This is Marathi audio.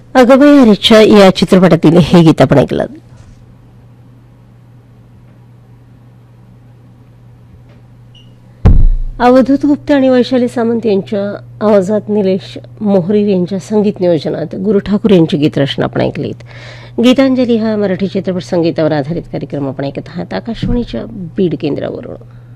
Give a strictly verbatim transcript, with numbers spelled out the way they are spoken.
अगबाई रिक्षा या चित्रपटातील हे गीत आपण ऐकलं. अवधूत गुप्ते आणि वैशाली सामंत यांच्या आवाजात निलेश मोहरीर यांच्या संगीत नियोजनात गुरु ठाकूर यांची गीतरचना आपण ऐकलीत. गीतांजली हा मराठी चित्रपट संगीतावर आधारित कार्यक्रम आपण ऐकत आहात आकाशवाणीच्या बीड केंद्रावरून.